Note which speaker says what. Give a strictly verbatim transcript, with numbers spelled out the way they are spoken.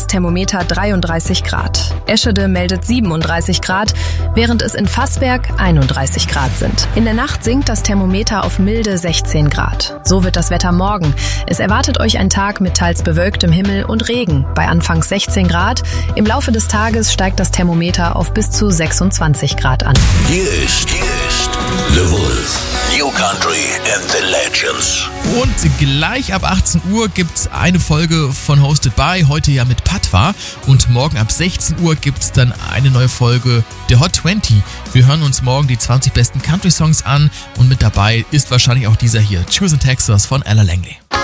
Speaker 1: Thermometer dreiunddreißig Grad. Eschede meldet siebenunddreißig Grad, während es in Fassberg einunddreißig Grad sind. In der Nacht sinkt das Thermometer auf milde sechzehn Grad. So wird das Wetter morgen. Es erwartet euch ein Tag mit teils bewölktem Himmel und Regen bei anfangs sechzehn Grad. Im Laufe des Tages steigt das Thermometer auf bis zu sechsundzwanzig Grad an.
Speaker 2: Hier ist, hier ist The Wolf. New Country and the Legends.
Speaker 3: Und gleich ab achtzehn Uhr gibt's eine Folge von Hosted by, heute ja mit Patwa. Und morgen ab sechzehn Uhr gibt's dann eine neue Folge der Hot zwanzig. Wir hören uns morgen die zwanzig besten Country-Songs an und mit dabei ist wahrscheinlich auch dieser hier, Choose in Texas von Ella Langley.